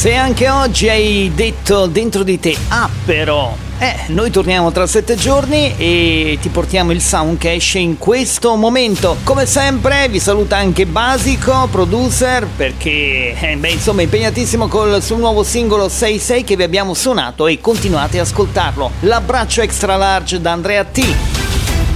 Se anche oggi hai detto dentro di te, ah però, noi torniamo tra 7 giorni e ti portiamo il sound che esce in questo momento. Come sempre vi saluta anche Basico, producer, perché insomma è impegnatissimo col suo nuovo singolo 6-6 che vi abbiamo suonato e continuate ad ascoltarlo. L'abbraccio extra large da Andrea T.